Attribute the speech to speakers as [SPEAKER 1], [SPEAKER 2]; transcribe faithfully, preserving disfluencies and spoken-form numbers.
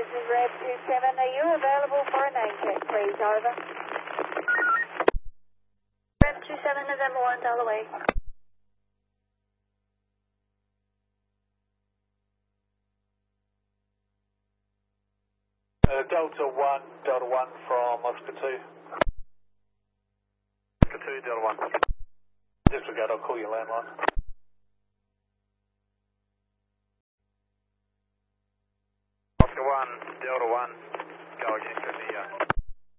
[SPEAKER 1] this is Red two seven. Are you available for a name check, please? Over. Red two seven, November one, Delaware.
[SPEAKER 2] Uh, Delta one, Delta one from Oscar two. Oscar two, Delta one. Disregard, I'll call your landline. Oscar one, Delta one.